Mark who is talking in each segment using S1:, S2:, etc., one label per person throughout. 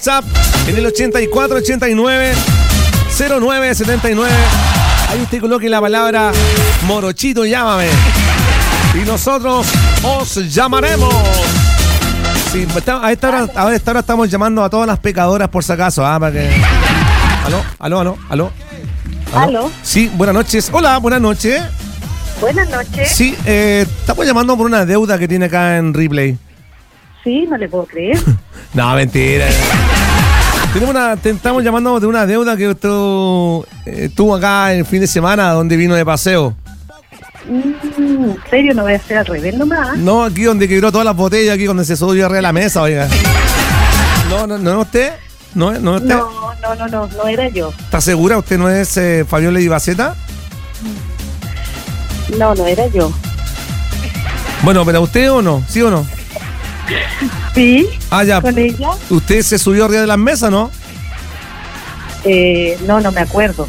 S1: WhatsApp en el 8489-0979. Ahí usted coloque la palabra Morochito, llámame. Y nosotros os llamaremos. Sí, a esta hora estamos llamando a todas las pecadoras por si acaso, para que... ¿Aló? Sí, buenas noches. Hola, buenas noches.
S2: Buenas noches.
S1: Sí, estamos llamando por una deuda que tiene acá en Ripley.
S2: Sí, no le puedo creer.
S1: No, mentira. Estamos llamando de una deuda que usted tuvo acá el fin de semana, donde vino de paseo.
S2: ¿En serio? ¿No voy a hacer al revés nomás?
S1: No, aquí donde quebró todas las botellas, aquí donde se subió arriba de la mesa, oiga. ¿No usted? ¿No usted?
S2: No era yo.
S1: ¿Está segura? ¿Usted no es Fabiola Ibaceta?
S2: No era yo.
S1: Bueno, pero ¿usted o no? ¿Sí o no?
S2: Sí.
S1: Ya.
S2: ¿Con ella?
S1: ¿Usted se subió arriba de las mesas, no?
S2: No me acuerdo.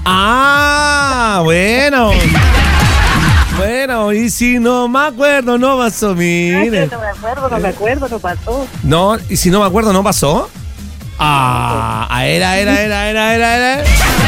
S1: Bueno. Bueno, y si no me acuerdo, no pasó, mire.
S2: No me acuerdo, no pasó.
S1: No, y si no me acuerdo, ¿no pasó? Era.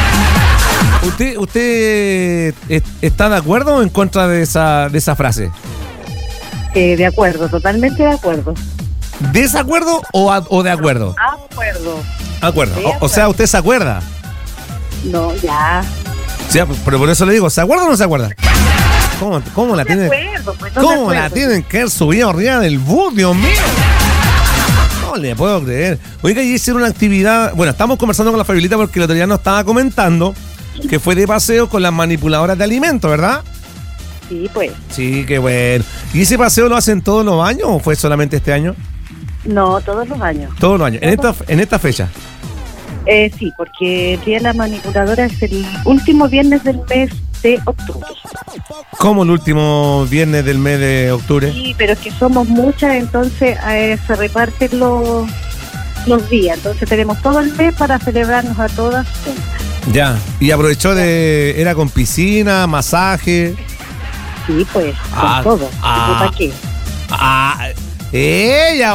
S1: ¿Usted está de acuerdo o en contra de esa frase?
S2: De acuerdo, totalmente de acuerdo.
S1: ¿Desacuerdo o de acuerdo? Acuerdo. O sea, ¿usted se acuerda?
S2: No, ya.
S1: Sí, pero por eso le digo, ¿se acuerda o no se acuerda? ¿Cómo la tienen? ¿Cómo la tienen que haber subido arriba del bus, Dios mío? No le puedo creer. Oiga, y hicieron una actividad. Bueno, estamos conversando con la Fabiolita porque el otro día nos estaba comentando que fue de paseo con las manipuladoras de alimentos, ¿verdad?
S2: Sí, pues.
S1: Sí, qué bueno. ¿Y ese paseo lo hacen todos los años o fue solamente este año?
S2: No, todos los años.
S1: Todos los años. ¿En esta fecha?
S2: Sí, porque el Día de la Manipuladora es el último viernes del mes de octubre.
S1: ¿Cómo el último viernes del mes de octubre?
S2: Sí, pero es que somos muchas, entonces se reparten los días. Entonces tenemos todo el mes para celebrarnos a todas juntas.
S1: Ya, y aprovechó era con piscina, masaje.
S2: Sí, pues, con todo. ¿Para qué?
S1: Ella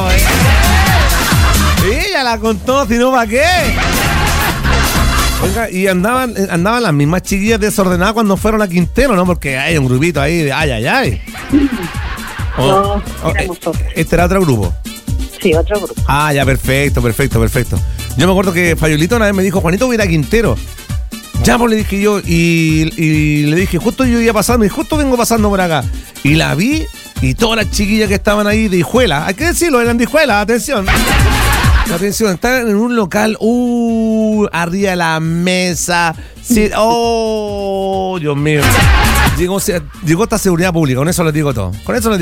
S1: la contó, si no, ¿para qué? Oiga, y andaban las mismas chiquillas desordenadas cuando fueron a Quintero, ¿no? Porque hay un grupito ahí de ay.
S2: No, éramos otros.
S1: ¿Este era otro grupo?
S2: Sí, otro grupo.
S1: Ya, perfecto. Yo me acuerdo que Fayolito una vez me dijo, Juanito, voy a ir a Quintero. Ya, pues le dije yo, y le dije, justo yo iba pasando, y justo vengo pasando por acá. Y la vi, y todas las chiquillas que estaban ahí de Hijuela, hay que decirlo, eran de Hijuela, atención, estaban en un local, arriba de la mesa, sí, Dios mío. Llegó esta seguridad pública, con eso lo digo todo.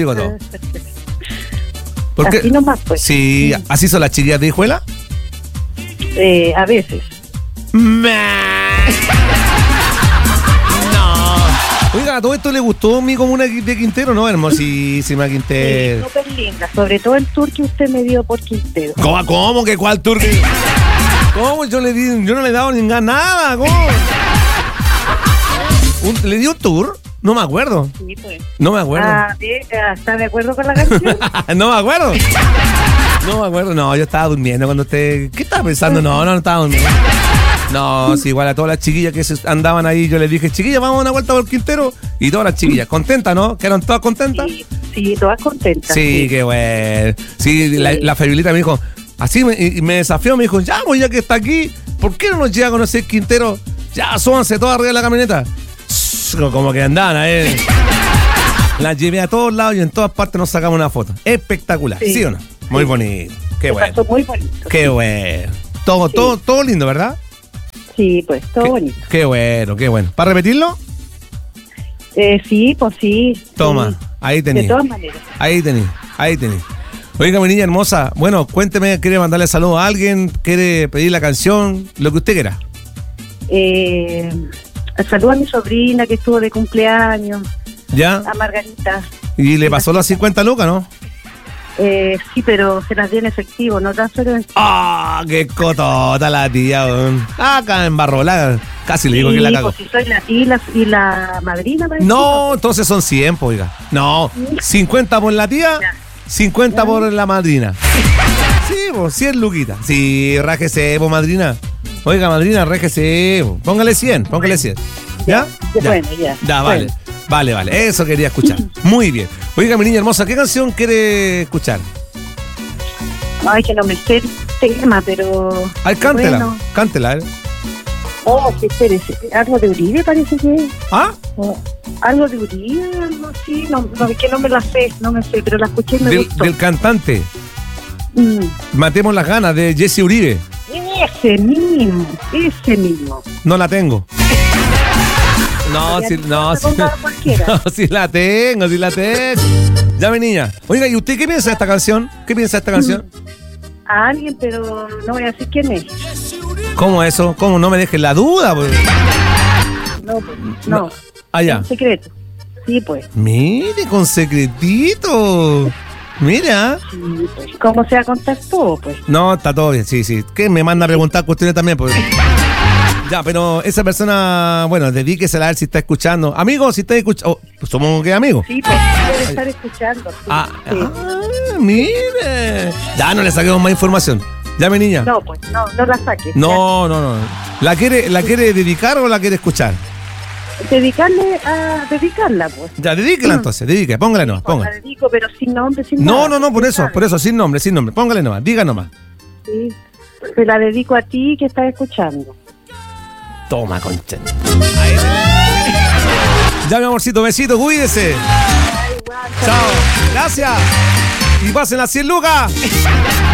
S1: Porque,
S2: así nomás, pues.
S1: Sí, ¿así son las chiquillas de Hijuela?
S2: A veces.
S1: No. Oiga, ¿a todo esto le gustó mi comuna de Quintero? No, hermosísima Quintero.
S2: Sí, súper linda, sobre todo el tour que usted me dio por Quintero.
S1: ¿Cómo que cuál tour? ¿Cómo? Yo no le he dado nada, ¿cómo? ¿Le di un tour? No me acuerdo.
S2: Sí, pues.
S1: No me acuerdo.
S2: ¿Está de acuerdo con la canción?
S1: No me acuerdo. No, yo estaba durmiendo cuando usted... ¿Qué estaba pensando? No estaba durmiendo. No, sí, igual a todas las chiquillas que andaban ahí, yo les dije, chiquillas, vamos a una vuelta por Quintero. Y todas las chiquillas, ¿contentas, no? ¿Quedaron todas contentas?
S2: Sí, todas contentas.
S1: Sí, qué bueno. Sí, la Fabiolita me dijo, así me desafió, me dijo, ya que está aquí, ¿por qué no nos llega a conocer Quintero? Ya, súbanse todas arriba de la camioneta. Como que andaban ahí. Las llevé a todos lados y en todas partes nos sacamos una foto. Espectacular, ¿sí o no? Muy bonito. Qué bueno.
S2: Muy bonito.
S1: Qué bueno. Todo lindo, ¿verdad?
S2: Sí, pues, todo bonito.
S1: Qué bueno. ¿Para repetirlo?
S2: Sí, pues sí.
S1: Toma,
S2: sí.
S1: Ahí tenés.
S2: De todas maneras.
S1: Ahí tenés. Oiga, mi niña hermosa, bueno, cuénteme, ¿quiere mandarle saludos a alguien? ¿Quiere pedir la canción? Lo que usted quiera.
S2: Saludo a mi sobrina que estuvo de cumpleaños.
S1: ¿Ya?
S2: A Margarita.
S1: ¿Y le pasó las 50 lucas, no?
S2: Sí, pero se las dio en efectivo, no transferencia.
S1: ¡Qué cotota la tía! Acá en Barrola, casi le digo que la cago.
S2: Pues si soy la tía y la madrina.
S1: No, entonces son 100, oiga. No, 50 por la tía, 50 por la madrina. Sí, pues 100 luquitas. Sí, rájese, pues, madrina. Oiga, madrina, rájese. Po. Póngale 100, póngale 100. ¿Ya?
S2: Bueno, ya.
S1: Ya, vale.
S2: Bueno.
S1: Vale, vale. Eso quería escuchar. Muy bien. Oiga, mi niña hermosa, ¿qué canción quiere escuchar?
S2: Ay, que no me sé el tema, pero...
S1: Ay, cántela.
S2: Bueno.
S1: Cántela, ¿eh?
S2: Oh, sí, espérese. Algo de Uribe parece que es.
S1: ¿Ah?
S2: Oh, algo de Uribe, algo así. No, es que no me la sé, no me sé, pero la escuché y me gustó.
S1: Del cantante.
S2: Mm.
S1: Matemos las ganas de Jesse Uribe.
S2: Ese mismo, ese mismo.
S1: No la tengo. No,
S2: Ya,
S1: sí, no,
S2: se
S1: sí,
S2: ponga cualquiera.
S1: no, sí la tengo, sí la tengo. Ya, mi niña. Oiga, ¿y usted qué piensa de esta canción? ¿Qué piensa de esta canción?
S2: A alguien, pero no voy a decir quién es.
S1: ¿Cómo eso? ¿Cómo? No me dejes la duda, pues.
S2: No, pues, no.
S1: Allá.
S2: Un secreto. Sí, pues.
S1: Mire, con secretito. Mira.
S2: Sí, pues. ¿Cómo se va a contar todo, pues?
S1: No, está todo bien, sí, sí. ¿Qué me manda a preguntar cuestiones también? Pues. Ya, pero esa persona, bueno, dedíquesela a ver si está escuchando. Amigo, si está escuchando. Oh, somos que amigos.
S2: Sí, pues debe estar escuchando. Sí, sí.
S1: Mire. Ya no le saquemos más información. Ya, mi niña.
S2: No, pues no la saques.
S1: No. ¿La quiere dedicar o la quiere escuchar?
S2: Ya. Dedicarla, pues.
S1: Ya, dedíquela entonces, dedíquela, póngale nomás,
S2: La
S1: póngale.
S2: dedico, pero sin nombre, sin
S1: No,
S2: nada.
S1: por eso, sin nombre, póngale nomás, diga nomás.
S2: Sí. Te la dedico a ti que estás escuchando.
S1: Toma, concha. Ya, mi amorcito, besito, cuídese.
S2: Ay, guau,
S1: Chao, gracias. Y pasen las 100 lucas.